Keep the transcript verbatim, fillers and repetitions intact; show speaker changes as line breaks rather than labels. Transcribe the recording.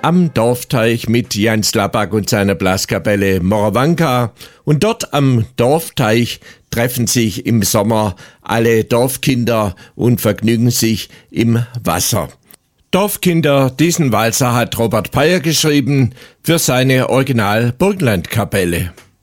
am Dorfteich mit Jans Laback und seiner Blaskapelle Moravanka. Und dort am Dorfteich treffen sich im Sommer alle Dorfkinder und vergnügen sich im Wasser. Dorfkinder, diesen Walzer hat Robert Peyer geschrieben für seine Original-Burgenland-Kapelle.